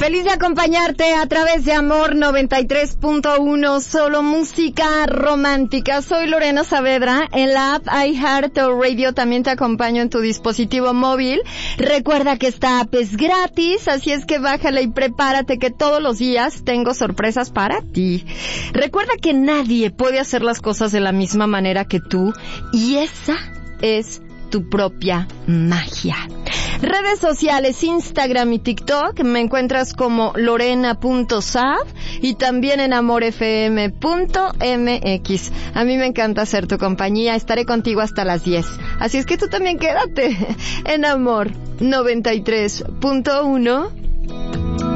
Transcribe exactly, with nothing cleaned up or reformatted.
Feliz de acompañarte a través de Amor noventa y tres punto uno, solo música romántica. Soy Lorena Saavedra. En la app iHeartRadio también te acompaño en tu dispositivo móvil. Recuerda que esta app es gratis, así es que bájala y prepárate que todos los días tengo sorpresas para ti. Recuerda que nadie puede hacer las cosas de la misma manera que tú, y esa es tu propia magia. Redes sociales, Instagram y TikTok, me encuentras como lorena punto saab y también en amor f m punto m x. A mí me encanta ser tu compañía, estaré contigo hasta las diez. Así es que tú también quédate en Amor noventa y tres punto uno